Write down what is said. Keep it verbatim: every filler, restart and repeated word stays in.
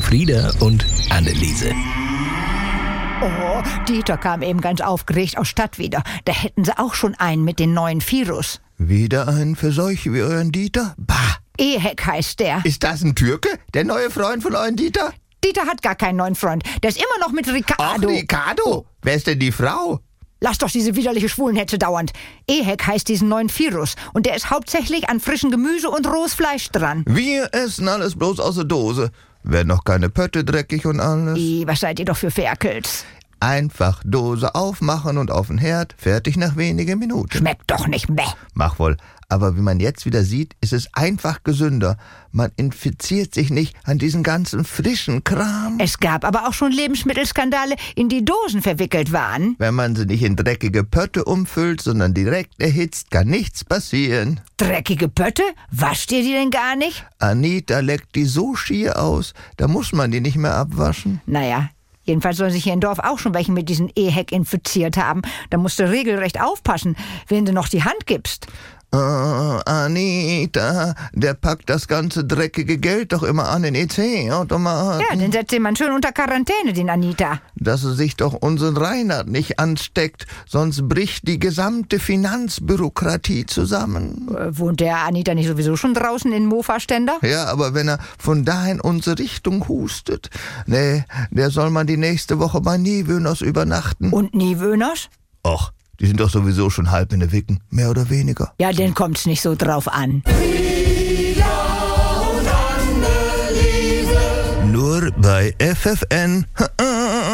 Frieda und Anneliese. Oh, Dieter kam eben ganz aufgeregt aus Stadt wieder. Da hätten sie auch schon einen mit den neuen Virus. Wieder einen für solche wie euren Dieter? Bah! Ehek heißt der. Ist das ein Türke, der neue Freund von euren Dieter? Dieter hat gar keinen neuen Freund. Der ist immer noch mit Ricardo. Ach, Ricardo? Wer ist denn die Frau? Lass doch diese widerliche Schwulenhetze dauernd. Ehek heißt diesen neuen Virus. Und der ist hauptsächlich an frischem Gemüse und rohes Fleisch dran. Wir essen alles bloß aus der Dose. Werden noch keine Pötte dreckig und alles. I, was seid ihr doch für Ferkels? Einfach Dose aufmachen und auf den Herd. Fertig nach wenigen Minuten. Schmeckt doch nicht mehr. Mach wohl. Aber wie man jetzt wieder sieht, ist es einfach gesünder. Man infiziert sich nicht an diesen ganzen frischen Kram. Es gab aber auch schon Lebensmittelskandale, in die Dosen verwickelt waren. Wenn man sie nicht in dreckige Pötte umfüllt, sondern direkt erhitzt, kann nichts passieren. Dreckige Pötte? Wascht ihr die denn gar nicht? Anita leckt die so schier aus, da muss man die nicht mehr abwaschen. Naja, jedenfalls sollen sich hier im Dorf auch schon welche mit diesem Ehek infiziert haben. Da musst du regelrecht aufpassen, wenn du noch die Hand gibst. Oh, Anita, der packt das ganze dreckige Geld doch immer an den E C-Automaten. Ja, dann setzt den schön unter Quarantäne, den Anita. Dass er sich doch unseren Reinhard nicht ansteckt, sonst bricht die gesamte Finanzbürokratie zusammen. Äh, wohnt der Anita nicht sowieso schon draußen in Mofa-Ständer? Ja, aber wenn er von da in unsere Richtung hustet, nee, der soll mal die nächste Woche bei Niewöhners übernachten. Und Niewöhners? Och, die sind doch sowieso schon halb in der Wicken, mehr oder weniger. Ja, dann kommt's nicht so drauf an. Nur bei F F N.